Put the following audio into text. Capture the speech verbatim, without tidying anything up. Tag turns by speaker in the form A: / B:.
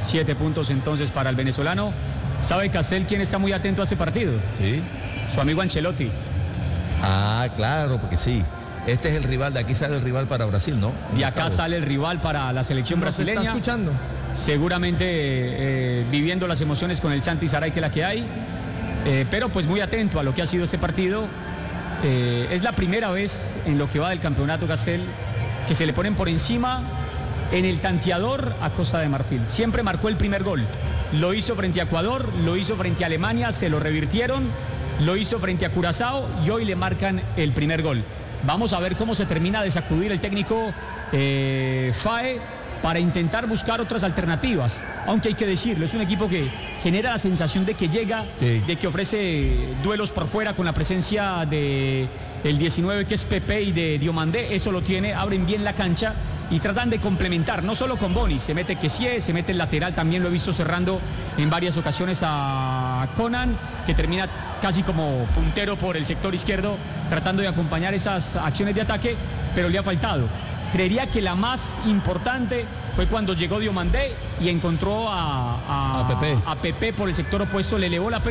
A: Siete puntos entonces para el venezolano. ¿Sabe Castel quién está muy atento a este partido?
B: Sí.
A: Su amigo Ancelotti.
B: Ah, claro, porque sí. Este es el rival, de aquí sale el rival para Brasil, ¿no?
A: Y acá sale el rival para la selección
C: ¿Nos
A: brasileña.
C: está escuchando?
A: Seguramente eh, viviendo las emociones con el Santi Saray, que es la que hay. Eh, pero pues muy atento a lo que ha sido este partido. Eh, es la primera vez en lo que va del campeonato, Castel, que se le ponen por encima en el tanteador a Costa de Marfil. Siempre marcó el primer gol. Lo hizo frente a Ecuador, lo hizo frente a Alemania, se lo revirtieron, lo hizo frente a Curazao y hoy le marcan el primer gol. Vamos a ver cómo se termina de sacudir el técnico eh, Fae para intentar buscar otras alternativas. Aunque hay que decirlo, es un equipo que genera la sensación de que llega,
B: sí.
A: de que ofrece duelos por fuera con la presencia de el diecinueve que es Pepe y de Diomandé. Eso lo tiene, abren bien la cancha y tratan de complementar, no solo con Boni, se mete Kessie, se mete el lateral, también lo he visto cerrando en varias ocasiones a Conan, que termina casi como puntero por el sector izquierdo, tratando de acompañar esas acciones de ataque, pero le ha faltado. Creería que la más importante fue cuando llegó Diomandé y encontró a, a,
B: a, Pepe.
A: a Pepe por el sector opuesto, le elevó la pelota.